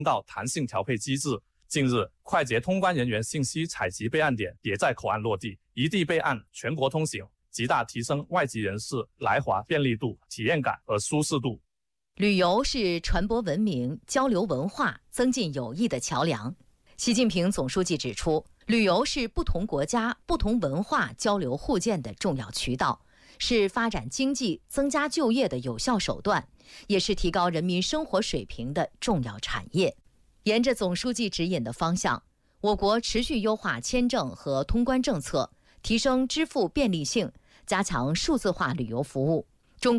道弹性调配机制。近日，快捷通关人员信息采集备案点也在口岸落地，一地备案，全国通行，极大提升外籍人士来华便利度、体验感和舒适度。 旅游是传播文明、交流文化、增进友谊的桥梁。习近平总书记指出，旅游是不同国家、不同文化交流互鉴的重要渠道，是发展经济、增加就业的有效手段，也是提高人民生活水平的重要产业。沿着总书记指引的方向，我国持续优化签证和通关政策，提升支付便利性，加强数字化旅游服务。